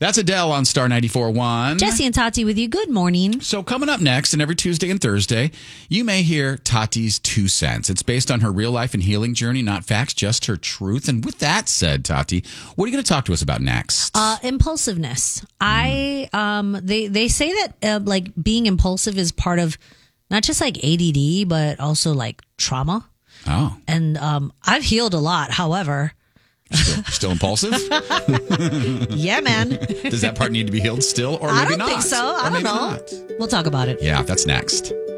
That's Adele on Star 94.1. Jesse and Tati with you. Good morning. So coming up next, and every Tuesday and Thursday, you may hear Tati's 2 cents. It's based on her real life and healing journey, not facts, just her truth. And with that said, Tati, what are you going to talk to us about next? Impulsiveness. They say that like being impulsive is part of not just like ADD, but also like trauma. Oh. And I've healed a lot. However, Still impulsive? yeah, man. Does that part need to be healed still, or maybe I don't not? think so. I Or don't maybe know. not. We'll talk about it. Yeah, that's next.